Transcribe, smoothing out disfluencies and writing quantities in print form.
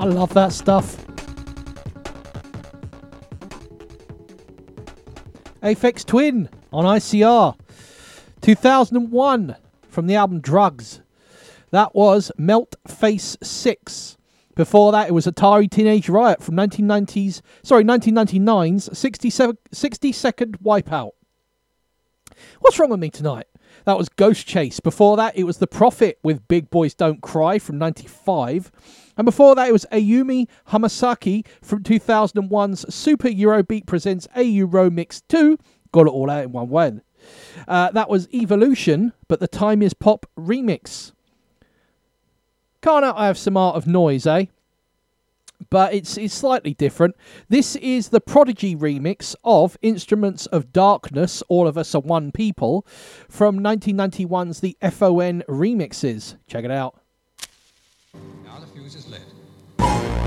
I love that stuff. Aphex Twin on ICR. 2001 from the album Drugs. That was Melt Face 6. Before that, it was Atari Teenage Riot from 1999's 60-second Wipeout. What's wrong with me tonight? That was Ghost Chase. Before that, it was The Prophet with Big Boys Don't Cry from 95. And before that, it was Ayumi Hamasaki from 2001's Super Eurobeat Presents Euro Mix 2. Got it all out in one word. That was Evolution, but the Time Is Pop remix. Can't I have some Art of Noise, eh? But it's slightly different. This is the Prodigy remix of Instruments of Darkness, All of Us Are One People, from 1991's The FON Remixes. Check it out. Now the fuse is lit.